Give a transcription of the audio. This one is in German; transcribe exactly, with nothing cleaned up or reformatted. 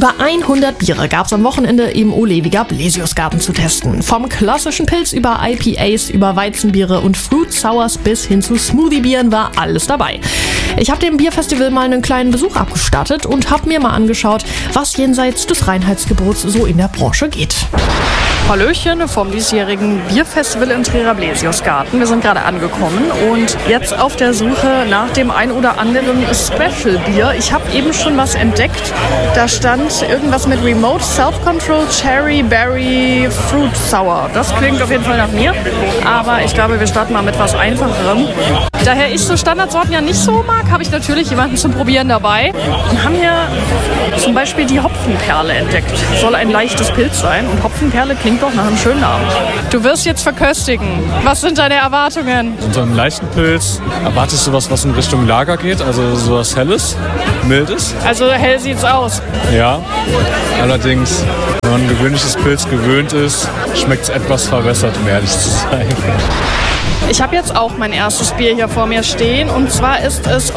Über hundert Biere gab es am Wochenende im Olewiger Blesiusgarten zu testen. Vom klassischen Pilz über I P As, über Weizenbiere und Fruit Sours bis hin zu Smoothie-Bieren war alles dabei. Ich habe dem Bierfestival mal einen kleinen Besuch abgestattet und habe mir mal angeschaut, was jenseits des Reinheitsgebots so in der Branche geht. Hallöchen vom diesjährigen Bierfestival in Trierer Blesiusgarten. Wir sind gerade angekommen und jetzt auf der Suche nach dem ein oder anderen Special-Bier. Ich habe eben schon was entdeckt. Da stand irgendwas mit Remote Self-Control Cherry Berry Fruit Sour. Das klingt auf jeden Fall nach mir, aber ich glaube, wir starten mal mit was Einfacherem. Daher ich so Standardsorten ja nicht so mag, habe ich natürlich jemanden zum Probieren dabei und haben hier zum Beispiel die Hopfenperle entdeckt. Soll ein leichtes Pilz sein und Hopfenperle klingt doch nach einem schönen Abend. Du wirst jetzt verköstigen. Was sind deine Erwartungen? Unter einem leichten Pilz erwartest du was, was in Richtung Lager geht, also sowas Helles, Mildes? Also hell sieht's aus. Ja, allerdings, wenn man ein gewöhnliches Pilz gewöhnt ist, schmeckt es etwas verwässert, um ehrlich zu sein. Ich habe jetzt auch mein erstes Bier hier vor mir stehen und zwar ist es